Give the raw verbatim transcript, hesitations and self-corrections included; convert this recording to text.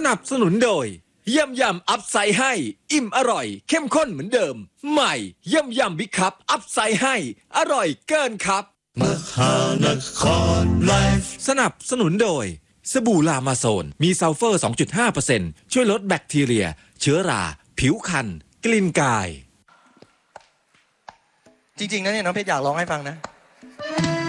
นับสนุนโดยยำยำอัพไซด์ให้อิ่มอร่อยเข้มข้นเหมือนเดิมใหม่ยำยำบิ๊กคัพอัพไซด์ให้อร่อยเกินครับมหานครไลฟ์สนับสนุนโดยสบู่ลามาโซนมีซัลเฟอร์ สองจุดห้าเปอร์เซ็นต์ ช่วยลดแบคทีเรียเชื้อราผิวคันกลิ่นกายจริงๆนะเนี่ยน้องเพชรอยากร้องให้ฟังนะ